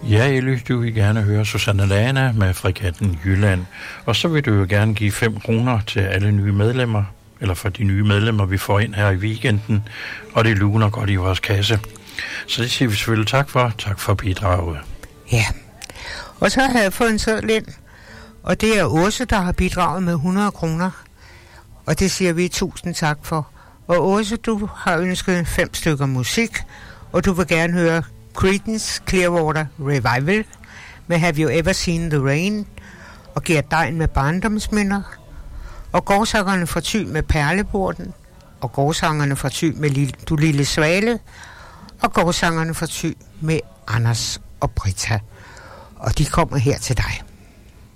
Ja, Elly, du vil gerne høre Susanne Lana med Frikatten Jylland. Og så vil du jo gerne give 5 kroner til alle nye medlemmer, eller for de nye medlemmer, vi får ind her i weekenden. Og det luner godt i vores kasse. Så det siger vi selvfølgelig tak for. Tak for bidraget. Ja, og så har jeg fået en seddel ind, og det er Åse, der har bidraget med 100 kroner. Og det siger vi 1000 tak for. Og Åse, du har ønsket 5 stykker musik, og du vil gerne høre Creedence Clearwater Revival med Have You Ever Seen the Rain, og Gert Dein med Barndomsminder, og Gårdsangerne fra Thy med Perleporten, og Gårdsangerne fra Thy med Du Lille Svale, og Gårdsangerne fra Thy med Anders og Britta. Og de kommer her til dig.